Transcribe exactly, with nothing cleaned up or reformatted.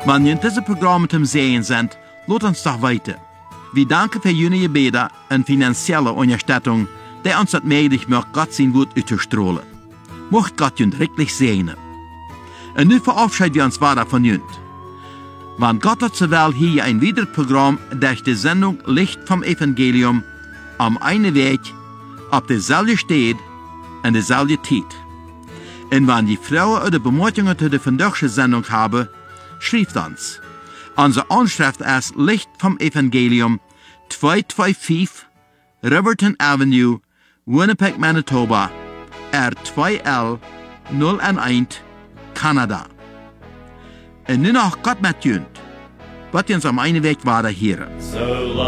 Wenn ihr in diesem Programm mit dem Sehen sind, lasst uns doch weiter. Wir danken für Ihre Gebete und finanzielle Unterstützung, die uns das möglich macht, Gott sein Wort auszustrahlen. Mocht Gott uns wirklich segnen. Und nun verabschieden wir uns weiter von Ihnen. Wenn Gott hat zur Welt hier ein weiteres Programm durch die Sendung Licht vom Evangelium am einen Weg, auf derselben Stelle und derselben Zeit. Und wenn die Frauen oder Bemerkungen zu der vandaagse Sendung haben, schreibt uns. Unsere Anschrift ist Licht vom Evangelium zweihunderfünfundzweißig Riverton Avenue, Winnipeg, Manitoba, R zwei L null eins, Kanada. Und nun noch Gott mit Ihnen. Wird uns am einen Weg weiter hören. So